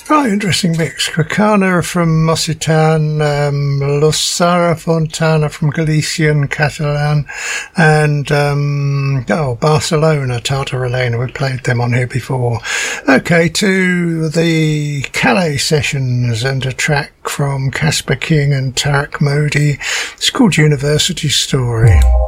Oh, interesting mix. Cricana from Mocitan, Losara Fontana from Galician Catalan, and Barcelona, Tartarelena. We've played them on here before. Okay, to the Calais sessions and a track from Casper King and Tarek Modi. It's called University Story.